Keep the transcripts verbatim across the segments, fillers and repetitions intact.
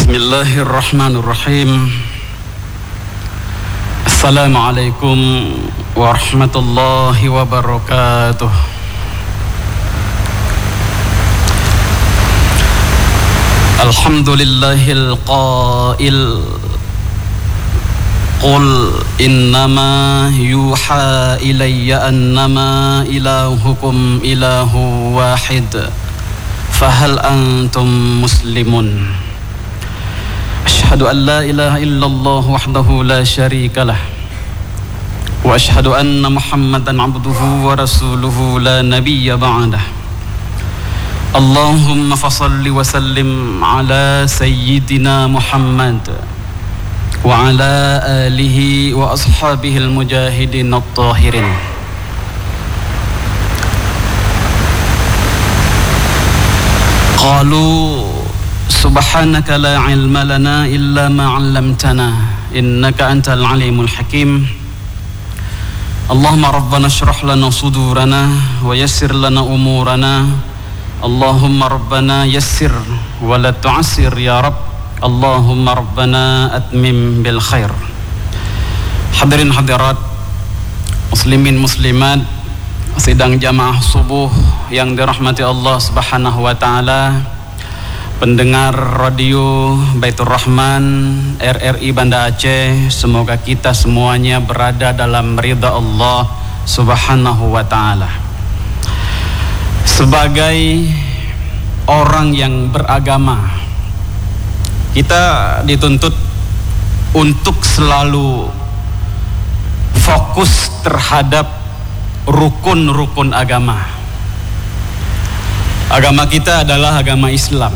Bismillahirrahmanirrahim. Assalamualaikum warahmatullahi wabarakatuh. Alhamdulillahil qail Qul innama yuha ilayya annama ilahukum ilahu wahid Fahal antum muslimun. Ashhadu an la ilaha illallah wahdahu la syarika lah Wa ashhadu anna Muhammadan abduhu wa rasuluhu la nabiyya ba'dah. Allahumma fasalli wa sallim ala sayyidina Muhammad wa ala alihi wa ashabihi al-mujahidin at-tahirin. Qalu subhanaka la ilma lana illa ma 'allamtana innaka antal alimul hakim. Allahumma rabbana shrah lana sudurana wa yassir lana umurana. Allahumma rabbana yassir wa la tu'assir ya Rabb. Allahumma rabbana atmim bil khair. Hadirin hadirat, muslimin muslimat, sidang jamaah subuh yang dirahmati Allah Subhanahu wa taala, pendengar radio Baitur Rahman R R I Banda Aceh, semoga kita semuanya berada dalam ridha Allah Subhanahu wa taala. Sebagai orang yang beragama, kita dituntut untuk selalu fokus terhadap rukun-rukun agama. Agama kita adalah agama Islam.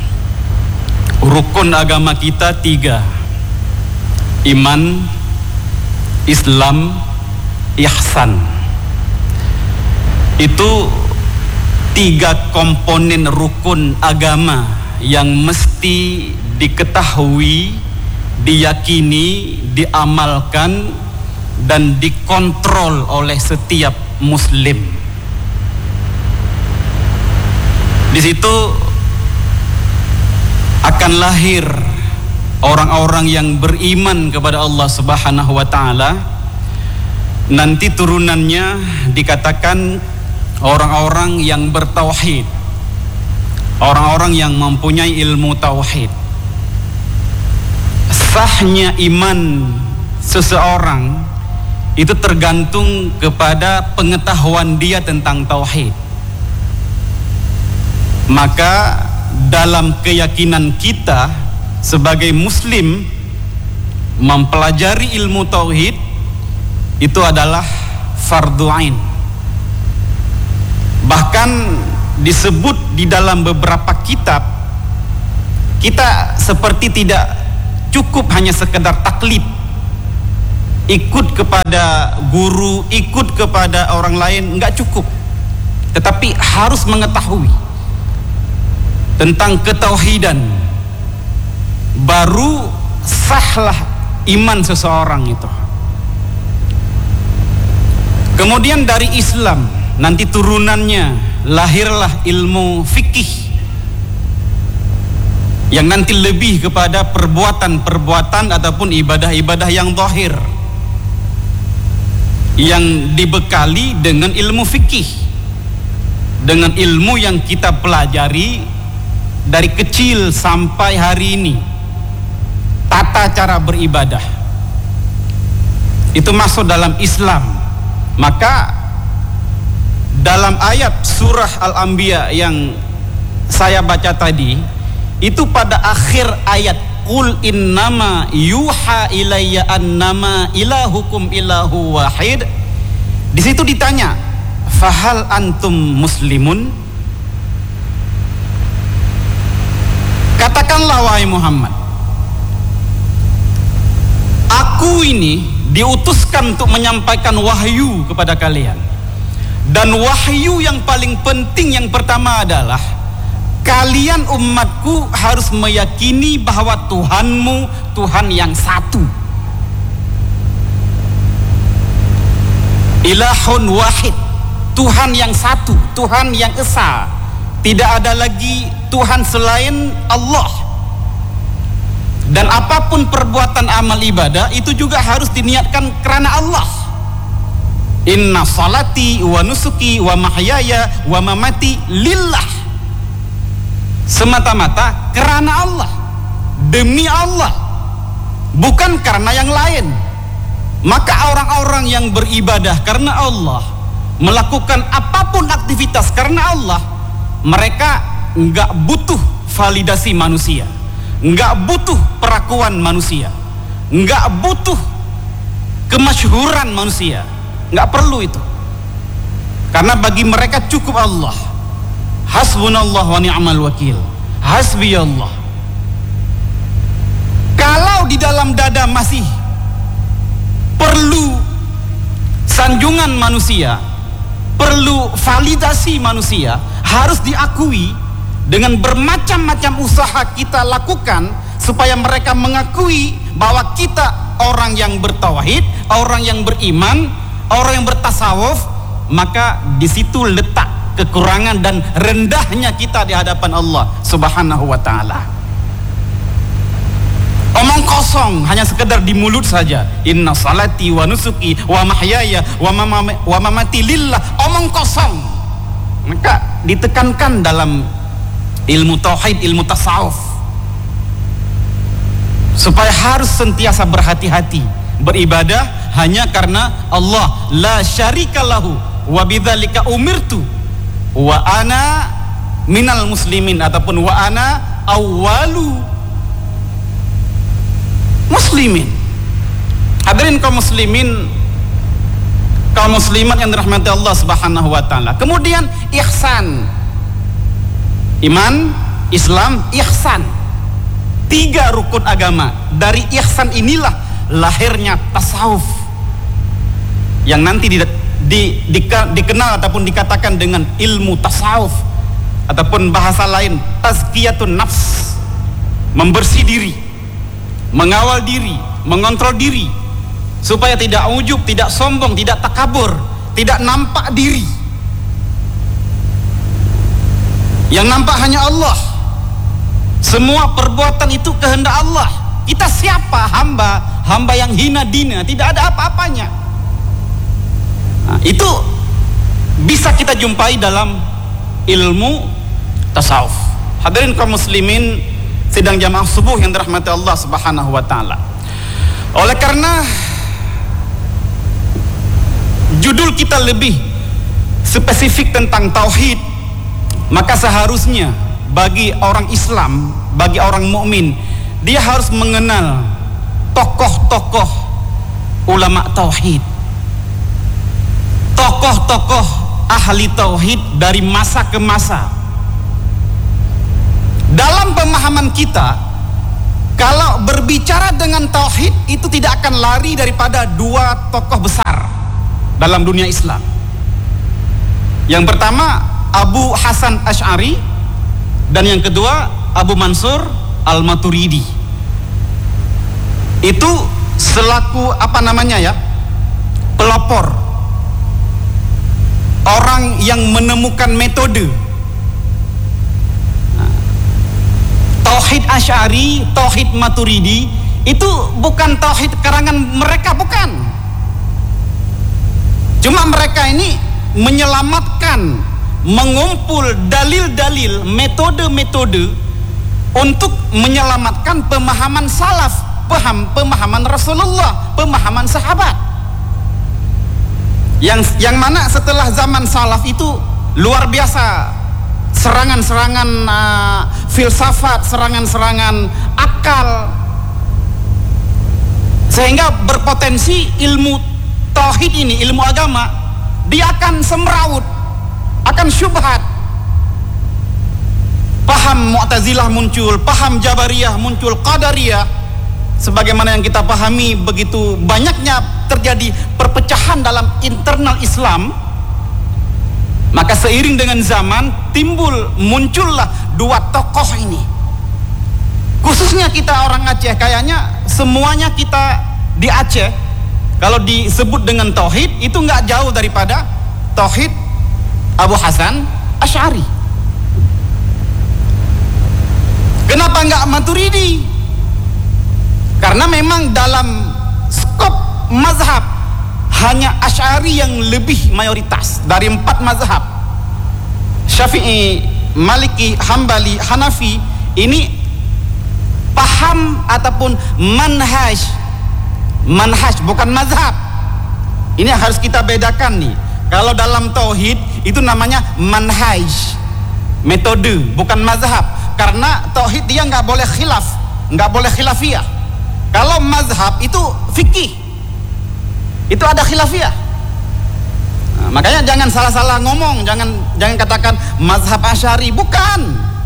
Rukun agama kita tiga: iman, Islam, ihsan. Itu tiga komponen rukun agama yang mesti diketahui, diyakini, diamalkan, dan dikontrol oleh setiap muslim. Di situ akan lahir orang-orang yang beriman kepada Allah Subhanahu wa taala. Nanti turunannya dikatakan orang-orang yang bertauhid, orang-orang yang mempunyai ilmu tauhid. Sahnya iman seseorang itu tergantung kepada pengetahuan dia tentang tauhid. Maka dalam keyakinan kita sebagai muslim, mempelajari ilmu tauhid itu adalah fardhu ain. Bahkan disebut di dalam beberapa kitab, kita seperti tidak cukup hanya sekedar taklid, ikut kepada guru, ikut kepada orang lain, enggak cukup. Tetapi harus mengetahui tentang ketauhidan, baru sahlah iman seseorang itu. Kemudian dari Islam nanti turunannya lahirlah ilmu fikih yang nanti lebih kepada perbuatan-perbuatan ataupun ibadah-ibadah yang zahir, yang dibekali dengan ilmu fikih, dengan ilmu yang kita pelajari dari kecil sampai hari ini, tata cara beribadah itu masuk dalam Islam. Maka dalam ayat surah Al-Anbiya yang saya baca tadi, itu pada akhir ayat Qul innama yuha ilayya annama ilahukum ilahu wahid, di situ ditanya, fahal antum muslimun? Katakanlah wahai Muhammad, aku ini diutuskan untuk menyampaikan wahyu kepada kalian. Dan wahyu yang paling penting yang pertama adalah kalian umatku harus meyakini bahwa Tuhanmu Tuhan yang satu, ilahun wahid, Tuhan yang satu, Tuhan yang esa. Tidak ada lagi Tuhan selain Allah. Dan apapun perbuatan amal ibadah itu juga harus diniatkan karena Allah. Inna salati wa nusuki wa mahyaya wa mamati lillah, semata-mata karena Allah, demi Allah, bukan karena yang lain. Maka orang-orang yang beribadah karena Allah, melakukan apapun aktivitas karena Allah, mereka nggak butuh validasi manusia, nggak butuh perakuan manusia, nggak butuh kemasyhuran manusia, nggak perlu itu. Karena bagi mereka cukup Allah. Hasbunallah wa ni'mal wakil, hasbi Allah. Kalau di dalam dada masih perlu sanjungan manusia, perlu validasi manusia, harus diakui dengan bermacam-macam usaha kita lakukan supaya mereka mengakui bahwa kita orang yang bertauhid, orang yang beriman, orang yang bertasawuf. Maka di situ letak kekurangan dan rendahnya kita di hadapan Allah Subhanahu wa taala. Omong kosong, hanya sekedar di mulut saja. Inna salati wa nusuki wa mahyaya wa, mama, wa mamati lillah. Omong kosong. Maka ditekankan dalam ilmu tauhid, ilmu tasawuf, supaya harus sentiasa berhati-hati beribadah hanya karena Allah. La syarika lahu wa bidzalika umirtu wa ana minal muslimin, ataupun wa ana awwalu muslimin. Hadirin kaum muslimin, kaum muslimat yang dirahmati Allah Subhanahu wa taala. Kemudian ihsan, iman, Islam, ihsan. Tiga rukun agama. Dari ihsan inilah lahirnya tasawuf, yang nanti di, di, di, dikenal ataupun dikatakan dengan ilmu tasawuf, ataupun bahasa lain tazkiyatun nafs, membersih diri, mengawal diri, mengontrol diri, supaya tidak ujub, tidak sombong, tidak takabur, tidak nampak diri. Yang nampak hanya Allah. Semua perbuatan itu kehendak Allah. Kita siapa? Hamba, hamba yang hina dina, tidak ada apa-apanya. Nah, itu bisa kita jumpai dalam ilmu tasawuf. Hadirin kaum muslimin sidang jamaah subuh yang dirahmati Allah Subhanahu wa taala. Oleh karena judul kita lebih spesifik tentang tauhid, maka seharusnya bagi orang Islam, bagi orang mukmin, dia harus mengenal tokoh-tokoh ulama tauhid, tokoh-tokoh ahli tauhid dari masa ke masa. Dalam pemahaman kita, kalau berbicara dengan tauhid itu tidak akan lari daripada dua tokoh besar dalam dunia Islam. Yang pertama Abu Hasan Asy'ari, dan yang kedua Abu Mansur Al-Maturidi. Itu selaku apa namanya ya, pelopor, orang yang menemukan metode. Nah, tauhid Asy'ari, tauhid Maturidi itu bukan tauhid karangan mereka, bukan. Cuma mereka ini menyelamatkan, mengumpul dalil-dalil, metode-metode untuk menyelamatkan pemahaman salaf, paham pemahaman Rasulullah, pemahaman sahabat. Yang yang mana setelah zaman salaf itu luar biasa, serangan-serangan uh, filsafat, serangan-serangan akal, sehingga berpotensi ilmu tauhid ini, ilmu agama, dia akan semrawut, akan syubhat. Paham Mu'tazilah muncul, paham Jabariyah muncul, Qadariyah. Sebagaimana yang kita pahami, begitu banyaknya terjadi perpecahan dalam internal Islam. Maka seiring dengan zaman timbul, muncullah dua tokoh ini. Khususnya kita orang Aceh, kayaknya semuanya kita di Aceh, kalau disebut dengan tauhid itu nggak jauh daripada tauhid Abu Hasan Asy'ari. Kenapa nggak Maturidi? Karena memang dalam skop mazhab hanya Asy'ari yang lebih mayoritas dari empat mazhab, Syafi'i, Maliki, Hambali, Hanafi. Ini paham ataupun manhaj, manhaj bukan mazhab. Ini yang harus kita bedakan nih. Kalau dalam tauhid itu namanya manhaj, metode, bukan mazhab. Karena tauhid dia nggak boleh khilaf, nggak boleh khilafiyah. Kalau mazhab itu fikih, itu ada khilafiyah. Nah, makanya jangan salah-salah ngomong, jangan jangan katakan mazhab Asy'ari, bukan.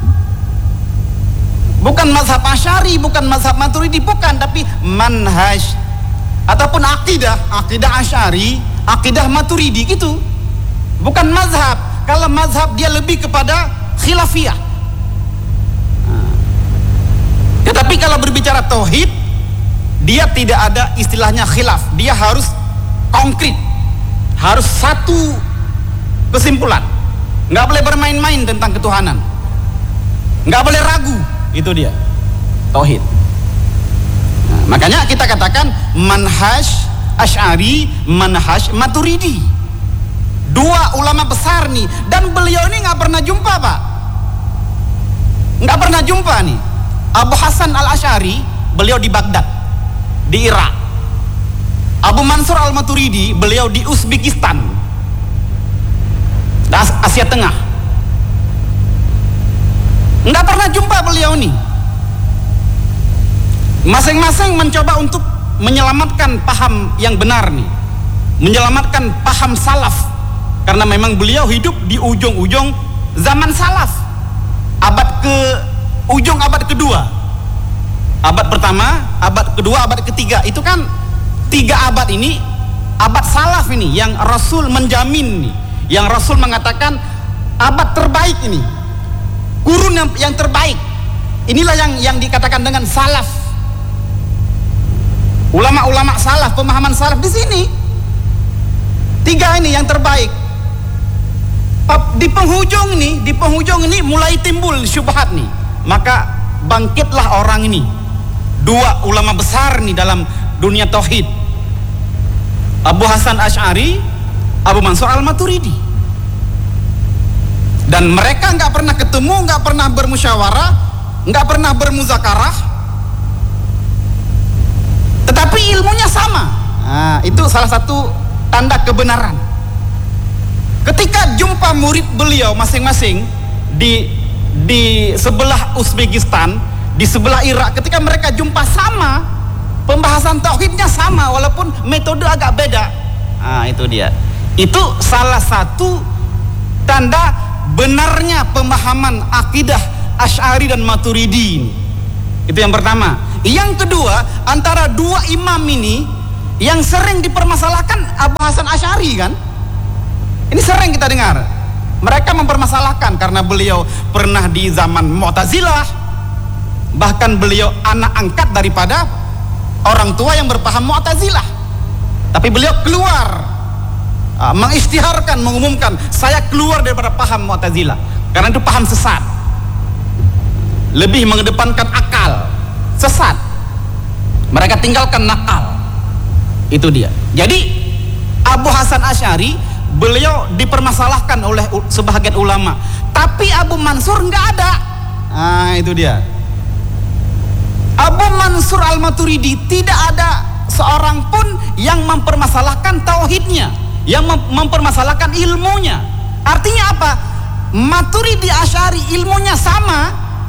Bukan mazhab Asy'ari, bukan mazhab Maturidi, bukan, tapi manhaj ataupun akidah, akidah Asy'ari, akidah Maturidi gitu. Bukan mazhab. Kalau mazhab dia lebih kepada khilafiyah. Nah. Tetapi kalau berbicara tauhid, dia tidak ada istilahnya khilaf. Dia harus konkret, harus satu kesimpulan. Nggak boleh bermain-main tentang ketuhanan, nggak boleh ragu. Itu dia tauhid. Nah, makanya kita katakan manhaj Asy'ari, manhaj Maturidi, dua ulama besar nih. Dan beliau ini nggak pernah jumpa, Pak, nggak pernah jumpa nih. Abu Hasan al-Asy'ari beliau di Baghdad, di Irak. Abu Mansur al-Maturidi beliau di Uzbekistan, Asia Tengah. Nggak pernah jumpa beliau nih. Masing-masing mencoba untuk menyelamatkan paham yang benar nih, menyelamatkan paham salaf. Karena memang beliau hidup di ujung-ujung zaman salaf, abad ke ujung abad kedua, abad pertama, abad kedua, abad ketiga. Itu kan tiga abad ini abad salaf ini yang Rasul menjamin nih, yang Rasul mengatakan abad terbaik ini, kurun yang, yang terbaik. Inilah yang yang dikatakan dengan salaf. Ulama-ulama salaf, pemahaman salaf di sini. Tiga ini yang terbaik. Di penghujung ini, di penghujung ini mulai timbul syubhat nih. Maka bangkitlah orang ini, dua ulama besar nih dalam dunia tauhid, Abu Hasan Asy'ari, Abu Mansur al-Maturidi. Dan mereka nggak pernah ketemu, nggak pernah bermusyawarah, nggak pernah bermuzakarah, tetapi ilmunya sama. Nah, itu salah satu tanda kebenaran. Ketika jumpa murid beliau masing-masing di di sebelah Uzbekistan, di sebelah Irak, ketika mereka jumpa sama, pembahasan tauhidnya sama walaupun metode agak beda. Nah, itu dia. Itu salah satu tanda benarnya pemahaman akidah Asy'ari dan Maturidi. Itu yang pertama. Yang kedua, antara dua imam ini yang sering dipermasalahkan Abu Hasan Asy'ari kan? Ini sering kita dengar. Mereka mempermasalahkan karena beliau pernah di zaman Mu'tazilah. Bahkan beliau anak angkat daripada orang tua yang berpaham Mu'tazilah. Tapi beliau keluar, uh, mengisytiharkan, mengumumkan, saya keluar daripada paham Mu'tazilah. Karena itu paham sesat. Lebih mengedepankan akal, sesat. Mereka tinggalkan nakal. Itu dia. Jadi Abu Hasan Asy'ari beliau dipermasalahkan oleh sebagian ulama, tapi Abu Mansur nggak ada. Nah, itu dia. Abu Mansur al-Maturidi tidak ada seorang pun yang mempermasalahkan tauhidnya, yang mem mempermasalahkan ilmunya. Artinya apa? Maturidi Asy'ari ilmunya sama.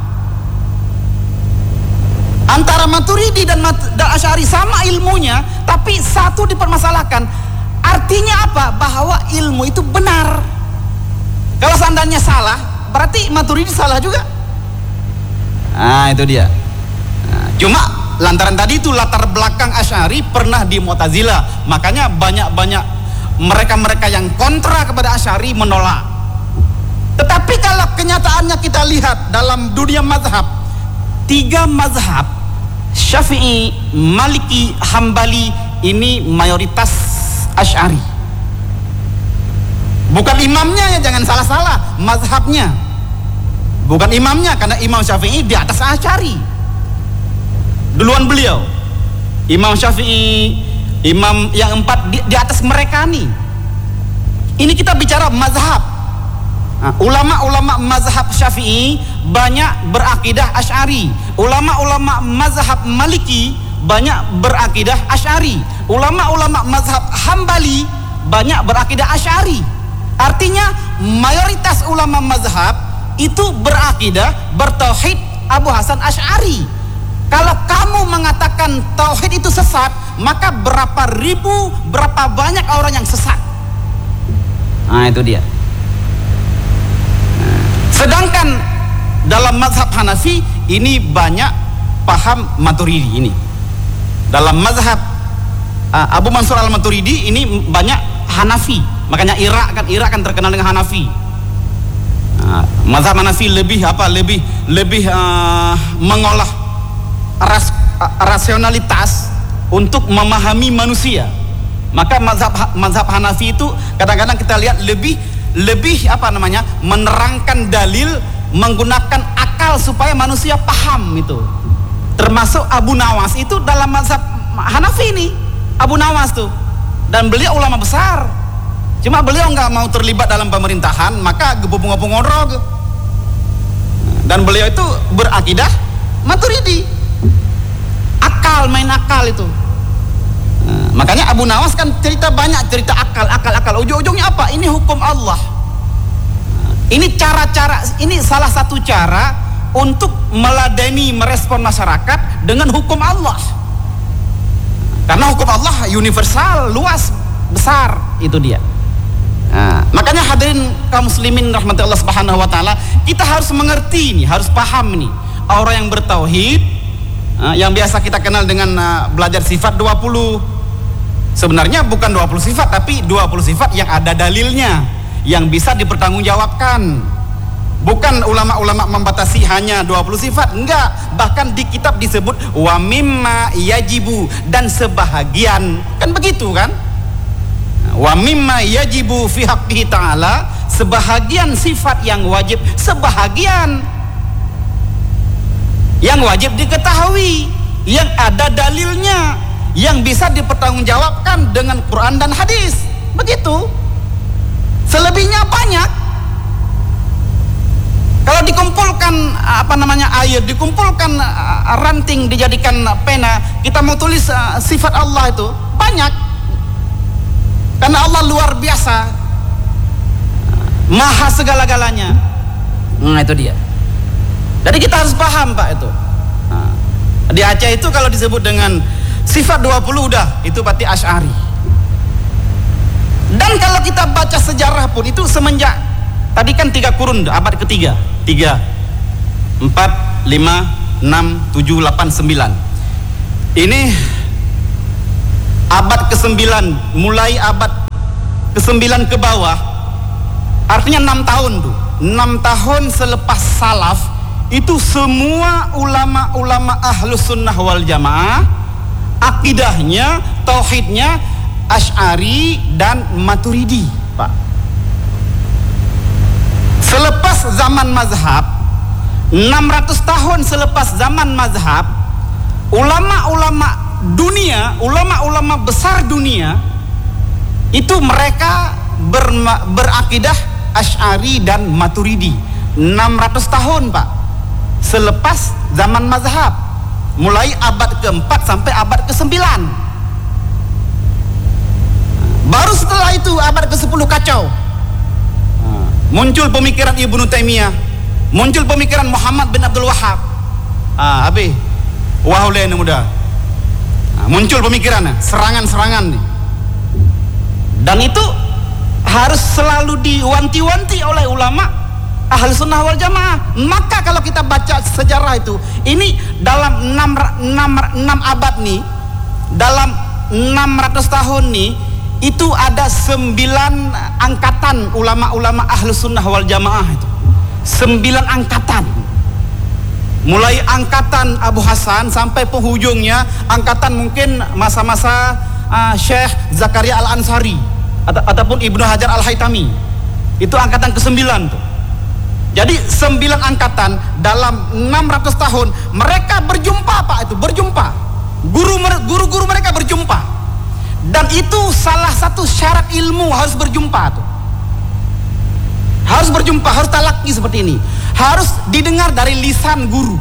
Antara Maturidi dan, Mat dan Asy'ari sama ilmunya, tapi satu dipermasalahkan. Artinya apa? Bahwa ilmu itu benar. Kalau seandainya salah, berarti Maturidi salah juga. Nah, itu dia. Nah, cuma lantaran tadi itu latar belakang Asy'ari pernah di Mu'tazilah, makanya banyak-banyak mereka-mereka yang kontra kepada Asy'ari menolak. Tetapi kalau kenyataannya kita lihat dalam dunia mazhab, tiga mazhab, Syafi'i, Maliki, Hambali, ini mayoritas Asy'ari. Bukan imamnya ya, jangan salah-salah, mazhabnya. Bukan imamnya, karena Imam Syafi'i di atas Asy'ari, duluan beliau. Imam Syafi'i, imam yang empat di, di atas mereka nih. Ini kita bicara mazhab. Nah, ulama-ulama mazhab Syafi'i banyak berakidah Asy'ari. Ulama-ulama mazhab Maliki banyak berakidah Asy'ari. Ulama-ulama mazhab Hambali banyak berakidah Asy'ari. Artinya mayoritas ulama mazhab itu berakidah bertauhid Abu Hasan Asy'ari. Kalau kamu mengatakan tauhid itu sesat, maka berapa ribu, berapa banyak orang yang sesat. Nah, itu dia. Sedangkan dalam mazhab Hanafi ini banyak paham Maturidi ini. Dalam mazhab uh, Abu Mansur al-Maturidi ini banyak Hanafi. Makanya Irak kan Irak kan terkenal dengan Hanafi. Uh, mazhab Hanafi lebih apa? Lebih lebih uh, mengolah ras, uh, rasionalitas untuk memahami manusia. Maka mazhab mazhab Hanafi itu kadang-kadang kita lihat lebih lebih apa namanya menerangkan dalil menggunakan akal supaya manusia paham itu. Termasuk Abu Nawas itu dalam mazhab Hanafi ini, Abu Nawas tuh, dan beliau ulama besar. Cuma beliau nggak mau terlibat dalam pemerintahan, maka gebung-gebung dan beliau itu berakidah Maturidi. Akal, main akal itu. Nah, makanya Abu Nawas kan cerita banyak cerita akal, akal, akal. Ujung-ujungnya apa? Ini hukum Allah. Nah, ini cara-cara, ini salah satu cara untuk meladeni, merespon masyarakat dengan hukum Allah. Karena hukum Allah universal, luas, besar, itu dia. Nah, makanya hadirin kaum muslimin rahmati Allah Subhanahu wa taala, kita harus mengerti nih, harus paham nih. Orang yang bertauhid, nah, yang biasa kita kenal dengan uh, belajar sifat dua puluh. Sebenarnya bukan dua puluh sifat, tapi dua puluh sifat yang ada dalilnya, yang bisa dipertanggungjawabkan. Bukan ulama-ulama membatasi hanya dua puluh sifat, enggak. Bahkan di kitab disebut wa mimma yajibu, dan sebahagian, kan begitu kan? Wa mimma yajibu fi haqqihi ta'ala, sebahagian sifat yang wajib, sebahagian yang wajib diketahui, yang ada dalilnya, yang bisa dipertanggungjawabkan dengan Quran dan hadis. Begitu. Selebihnya banyak. Kalau dikumpulkan apa namanya air, dikumpulkan uh, ranting, dijadikan pena, kita mau tulis uh, sifat Allah itu banyak. Karena Allah luar biasa, maha segala-galanya. Nah, itu dia. Jadi kita harus paham Pak itu. Nah, di Aceh itu kalau disebut dengan sifat dua puluh udah, itu berarti Asy'ari. Dan kalau kita baca sejarah pun itu semenjak tadi kan tiga kurun, abad ketiga, tiga, empat, lima, enam, tujuh, delapan, sembilan. Ini abad kesembilan, mulai abad kesembilan ke bawah, artinya enam tahun tuh, enam tahun selepas salaf itu semua ulama-ulama ahlus sunnah wal jamaah akidahnya, tauhidnya Asy'ari dan Maturidi, Pak. Selepas zaman mazhab, enam ratus tahun selepas zaman mazhab, ulama-ulama dunia, ulama-ulama besar dunia itu mereka ber, berakidah Asy'ari dan Maturidi. Enam ratus tahun Pak selepas zaman mazhab, mulai abad keempat sampai abad kesembilan. Baru setelah itu abad kesepuluh kacau, muncul pemikiran Ibnu Taimiyah, muncul pemikiran Muhammad bin Abdul Wahhab. Ah, abi wahulena muda. Nah, muncul pemikirannya, serangan-serangan nih. Dan itu harus selalu diwanti-wanti oleh ulama ahli sunnah wal jamaah. Maka kalau kita baca sejarah itu, ini dalam enam abad nih, dalam enam ratus tahun nih, itu ada sembilan angkatan ulama-ulama ahli sunnah wal jamaah itu. Sembilan angkatan. Mulai angkatan Abu Hasan sampai penghujungnya angkatan mungkin masa-masa uh, Syekh Zakaria Al-Ansari atau, ataupun Ibnu Hajar Al-Haytami. Itu angkatan kesembilan tuh. Jadi sembilan angkatan dalam enam ratus tahun mereka berjumpa Pak, itu berjumpa. Guru guru-guru mereka berjumpa, dan itu salah satu syarat ilmu, harus berjumpa tuh. Harus berjumpa, harus talaki seperti ini, harus didengar dari lisan guru.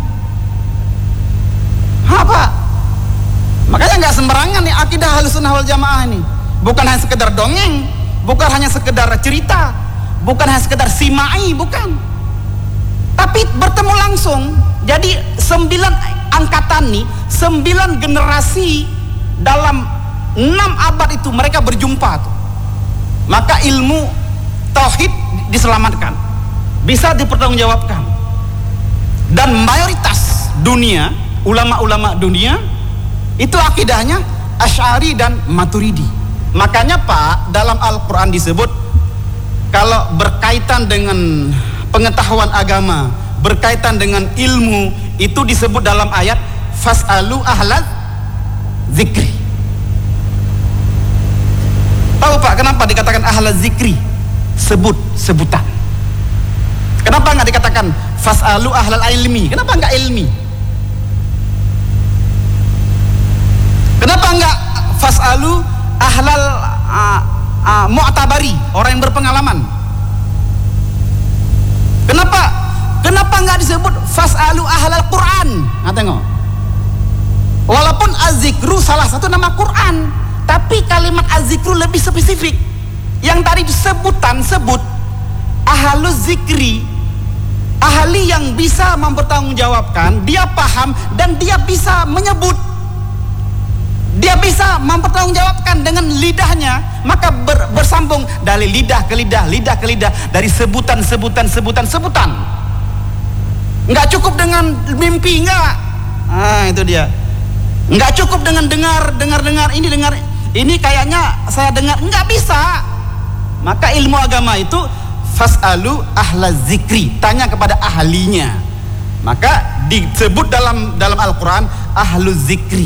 Apa? Makanya nggak sembarangan nih akidah Ahlussunnah wal Jamaah ini. Bukan hanya sekedar dongeng, bukan hanya sekedar cerita, bukan hanya sekedar simai, bukan. Tapi bertemu langsung. Jadi sembilan angkatan nih, sembilan generasi dalam enam abad itu mereka berjumpa tuh. Maka ilmu tauhid diselamatkan, bisa dipertanggungjawabkan. Dan mayoritas dunia, ulama-ulama dunia itu akidahnya Asy'ari dan Maturidi. Makanya Pak, dalam Al-Quran disebut kalau berkaitan dengan pengetahuan agama, berkaitan dengan ilmu, itu disebut dalam ayat fas'alu ahlaz zikri. Tahu Pak kenapa dikatakan ahlaz zikri? Sebut, sebutan. Kenapa nggak dikatakan fas'alu ahlal ilmi? Kenapa nggak ilmi? Kenapa nggak fas'alu ahlal uh, uh, mu'tabari, orang yang berpengalaman? Kenapa? Kenapa nggak disebut fas'alu ahlal Quran? Nah, tengok. Walaupun az-zikru salah satu nama Quran, tapi kalimat az-zikru lebih spesifik. Yang tadi sebutan sebut ahluz zikri, ahli yang bisa mempertanggungjawabkan, dia paham dan dia bisa menyebut, dia bisa mempertanggungjawabkan dengan lidahnya, maka ber, bersambung dari lidah ke lidah, lidah ke lidah, dari sebutan, sebutan, sebutan, sebutan. Nggak cukup dengan mimpi, nggak. Ah, itu dia. Nggak cukup dengan dengar, dengar, dengar, ini dengar, ini kayaknya saya dengar, nggak bisa. Maka ilmu agama itu fas'alu ahlaz zikri, tanya kepada ahlinya. Maka disebut dalam dalam Al-Quran ahluz zikri,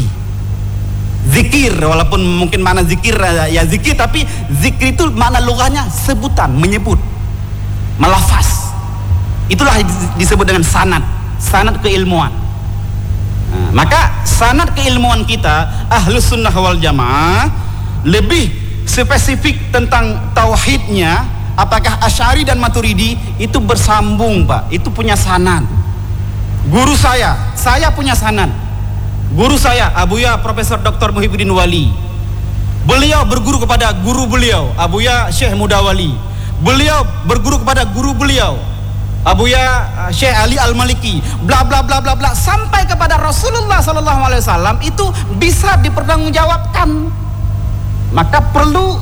zikir. Walaupun mungkin makna zikir ya zikir, tapi zikir itu makna lughahnya sebutan, menyebut, melafaz. Itulah disebut dengan sanad, sanad keilmuan. Nah, maka sanad keilmuan kita Ahlussunnah wal Jamaah lebih spesifik tentang tauhidnya. Apakah Asy'ari dan Maturidi itu bersambung Pak, itu punya sanad. Guru saya, saya punya sanad. Guru saya Abuya Profesor Doktor Muhyiddin Wali, beliau berguru kepada guru beliau Abuya Syekh Mudawali, beliau berguru kepada guru beliau Abuya Syekh Ali Al-Maliki, bla bla bla bla bla, sampai kepada Rasulullah sallallahu alaihi wasallam. Itu bisa dipertanggungjawabkan. Maka perlu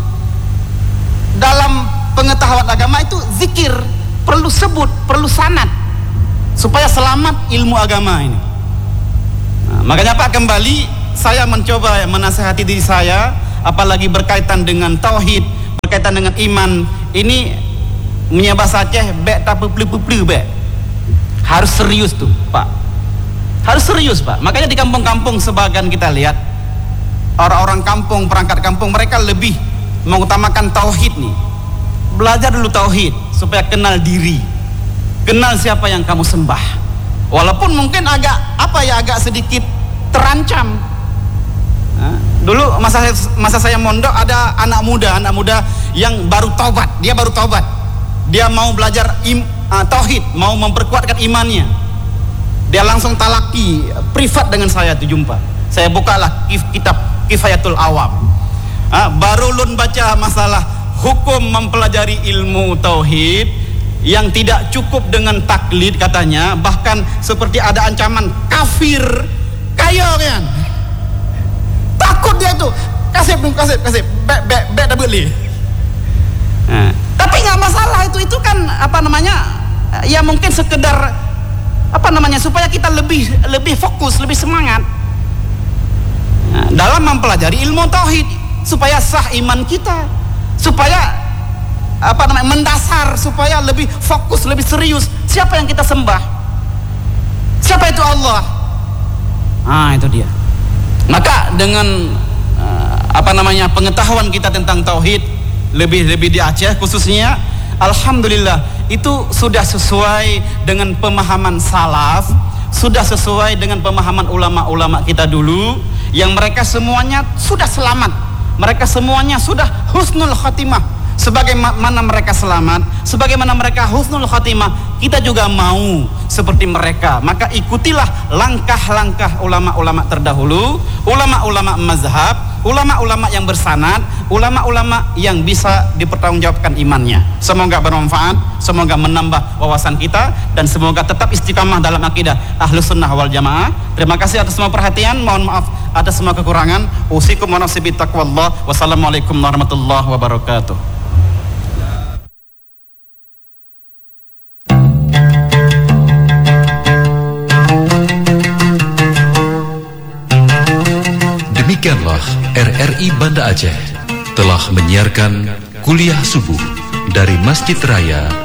dalam pengetahuan agama itu zikir, perlu sebut, perlu sanad, supaya selamat ilmu agama ini. Nah, makanya Pak, kembali saya mencoba menasihati diri saya, apalagi berkaitan dengan tauhid, berkaitan dengan iman. Ini menyebah Aceh bek tak pepli-pepli bek. Harus serius tuh Pak, harus serius Pak. Makanya di kampung-kampung sebagian kita lihat orang-orang kampung, perangkat kampung, mereka lebih mengutamakan tauhid nih. Belajar dulu tauhid supaya kenal diri, kenal siapa yang kamu sembah. Walaupun mungkin agak apa ya, agak sedikit terancam. Nah, dulu masa masa saya mondok ada anak muda, anak muda yang baru taubat, dia baru taubat, dia mau belajar im, uh, tauhid, mau memperkuatkan imannya. Dia langsung talaki privat dengan saya tuh jumpa. Saya bukalah kitab Kifayatul Awam. Ah, baru lun baca masalah hukum mempelajari ilmu tauhid, yang tidak cukup dengan taklid katanya, bahkan seperti ada ancaman kafir. Kayo kan? Takut dia tuh. Kasih, kasih, kasih. Be, be, be, dah beli. Nah, tapi nggak masalah itu. Itu kan apa namanya? Ya mungkin sekedar apa namanya, supaya kita lebih lebih fokus, lebih semangat. Nah, dalam mempelajari ilmu tauhid, supaya sah iman kita, supaya apa namanya, mendasar, supaya lebih fokus, lebih serius. Siapa yang kita sembah? Siapa itu Allah? Ah, itu dia. Maka dengan uh, apa namanya, pengetahuan kita tentang tauhid lebih lebih di Aceh khususnya, alhamdulillah itu sudah sesuai dengan pemahaman salaf, sudah sesuai dengan pemahaman ulama-ulama kita dulu, yang mereka semuanya sudah selamat, mereka semuanya sudah husnul khatimah. Sebagaimana mereka selamat, sebagaimana mereka husnul khatimah, kita juga mau seperti mereka. Maka ikutilah langkah-langkah ulama-ulama terdahulu, ulama-ulama mazhab, ulama-ulama yang bersanad, ulama-ulama yang bisa dipertanggungjawabkan imannya. Semoga bermanfaat, semoga menambah wawasan kita, dan semoga tetap istiqamah dalam akidah Ahlus Sunnah wal Jamaah. Terima kasih atas semua perhatian, mohon maaf atas semua kekurangan. Usikum wa nafsi bittaqwallah. Wassalamualaikum warahmatullahi wabarakatuh. Demikianlah R R I Banda Aceh telah menyiarkan kuliah subuh dari Masjid Raya